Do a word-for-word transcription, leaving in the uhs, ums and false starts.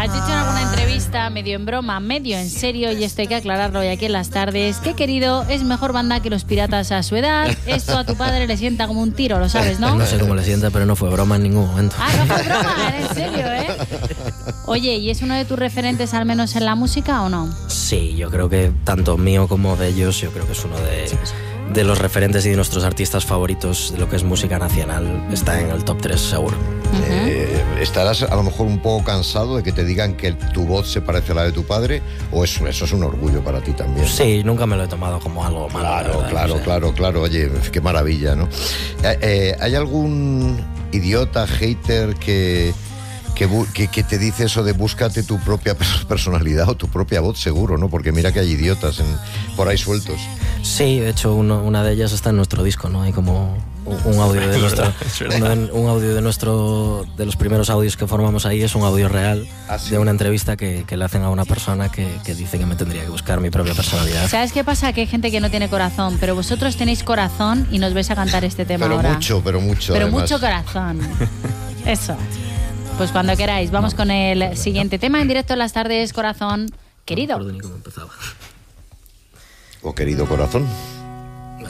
Has dicho en alguna entrevista, medio en broma, medio en serio, y esto hay que aclararlo hoy aquí en las tardes, que querido, es mejor banda que los Piratas a su edad. Esto a tu padre le sienta como un tiro, lo sabes, ¿no? No sé cómo le sienta, pero no fue broma en ningún momento. Ah, no fue broma, en serio, ¿eh? Oye, ¿y es uno de tus referentes al menos en la música o no? Sí, yo creo que tanto mío como de ellos, yo creo que es uno de... de los referentes y de nuestros artistas favoritos de lo que es música nacional. Está en el top tres seguro. Uh-huh. eh, ¿Estarás a lo mejor un poco cansado de que te digan que tu voz se parece a la de tu padre? ¿O eso, eso es un orgullo para ti también? Sí, nunca me lo he tomado como algo malo. Claro, verdad, claro, no sé. claro, claro. Oye, qué maravilla, ¿no? Eh, eh, ¿Hay algún idiota, hater que... Que, que, que te dice eso de búscate tu propia personalidad o tu propia voz, seguro, ¿no? Porque mira que hay idiotas en, por ahí sueltos. Sí, de hecho uno, una de ellas está en nuestro disco, ¿no? Hay como un, un audio de nuestro, un, un audio de nuestro, de los primeros audios que formamos ahí es un audio real. ¿Ah, sí? De una entrevista que, que le hacen a una persona que, que dice que me tendría que buscar mi propia personalidad. ¿Sabes qué pasa? Que hay gente que no tiene corazón, pero vosotros tenéis corazón y nos vais a cantar este tema pero ahora. Pero mucho, pero mucho. Pero además. mucho corazón. Eso. Pues cuando queráis, vamos con el siguiente tema en directo en las tardes, corazón querido. No recuerdo ni cómo empezaba. O querido corazón.